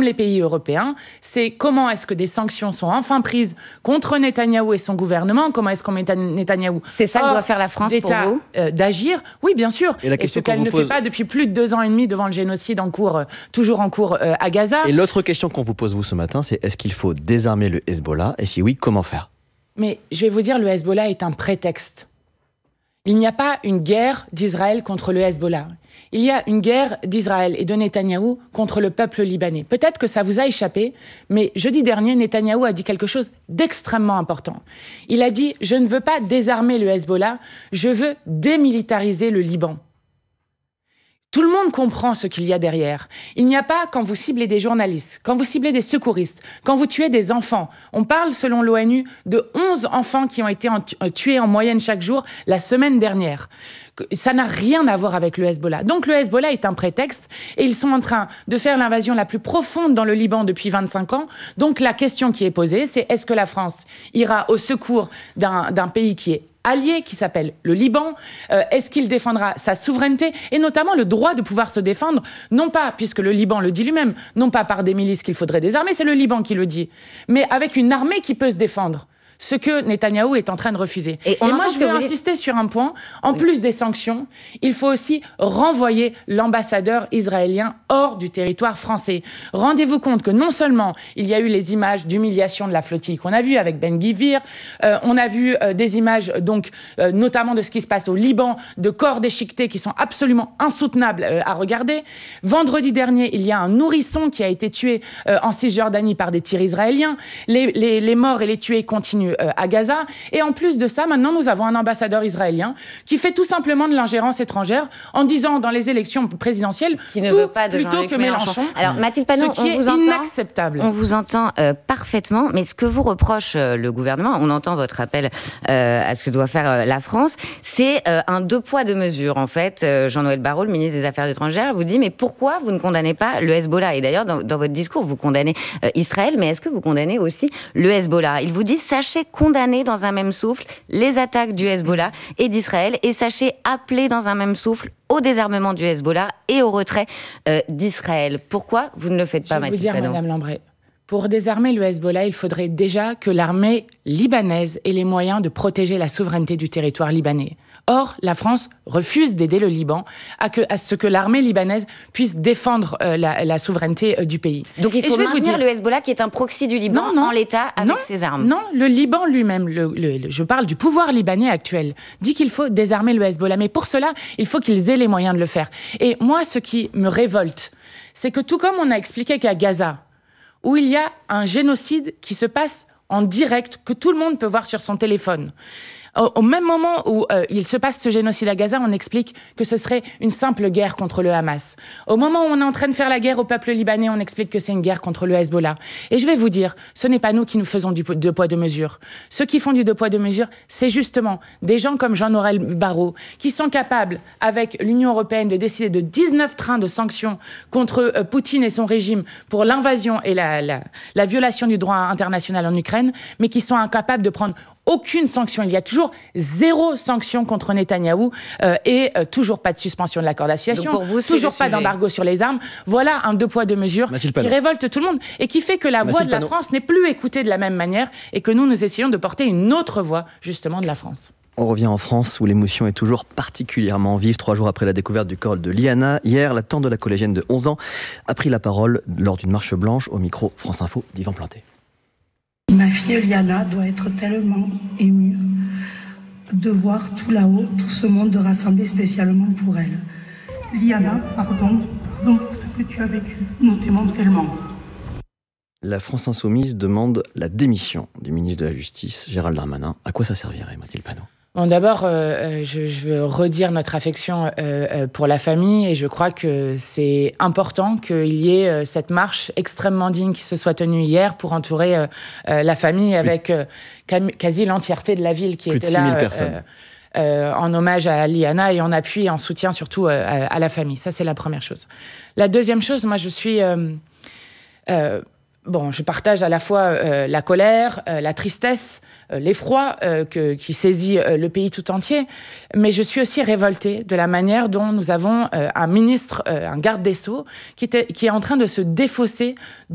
les pays européens, c'est comment est-ce que des sanctions sont enfin prises contre Netanyahou et son gouvernement, comment est-ce qu'on met Netanyahou C'est ça que doit faire la France pour vous d'agir, oui bien sûr, et ce qu'elle ne fait pas depuis plus de 2 ans et demi devant le génocide toujours en cours à Gaza. Et l'autre question qu'on vous pose vous ce matin, c'est est-ce qu'il faut désarmer le Hezbollah, et si oui, comment faire? Mais je vais vous dire, le Hezbollah est un prétexte. Il n'y a pas une guerre d'Israël contre le Hezbollah. Il y a une guerre d'Israël et de Netanyahou contre le peuple libanais. Peut-être que ça vous a échappé, mais jeudi dernier, Netanyahou a dit quelque chose d'extrêmement important. Il a dit « Je ne veux pas désarmer le Hezbollah, je veux démilitariser le Liban ». Tout le monde comprend ce qu'il y a derrière. Il n'y a pas, quand vous ciblez des journalistes, quand vous ciblez des secouristes, quand vous tuez des enfants. On parle, selon l'ONU, de 11 enfants qui ont été tués en moyenne chaque jour la semaine dernière. Ça n'a rien à voir avec le Hezbollah. Donc le Hezbollah est un prétexte et ils sont en train de faire l'invasion la plus profonde dans le Liban depuis 25 ans. Donc la question qui est posée, c'est est-ce que la France ira au secours d'un pays qui est allié, qui s'appelle le Liban, est-ce qu'il défendra sa souveraineté et notamment le droit de pouvoir se défendre, non pas, puisque le Liban le dit lui-même, non pas par des milices qu'il faudrait désarmer, c'est le Liban qui le dit, mais avec une armée qui peut se défendre. Ce que Netanyahou est en train de refuser. Et moi, je veux insister sur un point. En plus des sanctions, il faut aussi renvoyer l'ambassadeur israélien hors du territoire français. Rendez-vous compte que non seulement il y a eu les images d'humiliation de la flottille qu'on a vues avec Ben Gvir, on a vu des images, donc, notamment de ce qui se passe au Liban, de corps déchiquetés qui sont absolument insoutenables à regarder. Vendredi dernier, il y a un nourrisson qui a été tué en Cisjordanie par des tirs israéliens. Les morts et les tués continuent à Gaza. Et en plus de ça, maintenant, nous avons un ambassadeur israélien qui fait tout simplement de l'ingérence étrangère en disant dans les élections présidentielles qui ne veut pas de plutôt que Mélenchon. Alors, Mathilde Panot, ce qui est inacceptable. On vous entend parfaitement, mais ce que vous reproche le gouvernement, on entend votre appel à ce que doit faire la France, c'est un 2 poids 2 mesures. En fait, Jean-Noël Barrot, le ministre des Affaires étrangères, vous dit mais pourquoi vous ne condamnez pas le Hezbollah? Et d'ailleurs, dans votre discours, vous condamnez Israël, mais est-ce que vous condamnez aussi le Hezbollah? Il vous dit sachez condamner dans un même souffle les attaques du Hezbollah et d'Israël et sachez appeler dans un même souffle au désarmement du Hezbollah et au retrait d'Israël. Pourquoi vous ne le faites pas, Mathilde Panot? Je vais vous dire, Madame Lambray, pour désarmer le Hezbollah, il faudrait déjà que l'armée libanaise ait les moyens de protéger la souveraineté du territoire libanais. Or, la France refuse d'aider le Liban à ce que l'armée libanaise puisse défendre la souveraineté du pays. Donc il faut maintenir le Hezbollah qui est un proxy du Liban en l'état avec ses armes. Non, le Liban lui-même, je parle du pouvoir libanais actuel, dit qu'il faut désarmer le Hezbollah. Mais pour cela, il faut qu'ils aient les moyens de le faire. Et moi, ce qui me révolte, c'est que tout comme on a expliqué qu'à Gaza, où il y a un génocide qui se passe en direct, que tout le monde peut voir sur son téléphone, au même moment où il se passe ce génocide à Gaza, on explique que ce serait une simple guerre contre le Hamas. Au moment où on est en train de faire la guerre au peuple libanais, on explique que c'est une guerre contre le Hezbollah. Et je vais vous dire, ce n'est pas nous qui nous faisons du 2 poids 2 mesures. Ceux qui font du 2 poids 2 mesures, c'est justement des gens comme Jean-Noël Barrot, qui sont capables, avec l'Union européenne, de décider de 19 trains de sanctions contre Poutine et son régime pour l'invasion et la violation du droit international en Ukraine, mais qui sont incapables de prendre aucune sanction. Il y a toujours 0 sanction contre Netanyahou et toujours pas de suspension de l'accord d'association, toujours pas d'embargo sur les armes. Voilà un 2 poids 2 mesures qui révolte tout le monde et qui fait que la voix de la France n'est plus écoutée de la même manière et que nous essayons de porter une autre voix, justement, de la France. On revient en France où l'émotion est toujours particulièrement vive. 3 jours après la découverte du corps de Liana, hier, la tante de la collégienne de 11 ans a pris la parole lors d'une marche blanche au micro France Info d'Yvan Planté. Ma fille Liana doit être tellement émue de voir tout là-haut, tout ce monde rassemblé spécialement pour elle. Liana, pardon pour ce que tu as vécu. Nous t'aimons tellement. La France Insoumise demande la démission du ministre de la Justice, Gérald Darmanin. À quoi ça servirait, Mathilde Panot ? Bon, d'abord, je veux redire notre affection pour la famille et je crois que c'est important qu'il y ait cette marche extrêmement digne qui se soit tenue hier pour entourer la famille avec quasi l'entièreté de la ville qui était là. Plus de 6 000 personnes. En hommage à Liana et en appui et en soutien surtout à la famille. Ça, c'est la première chose. La deuxième chose, moi, je suis... je partage à la fois la colère, la tristesse, l'effroi qui saisit le pays tout entier, mais je suis aussi révoltée de la manière dont nous avons un ministre, un garde des Sceaux, qui est en train de se défausser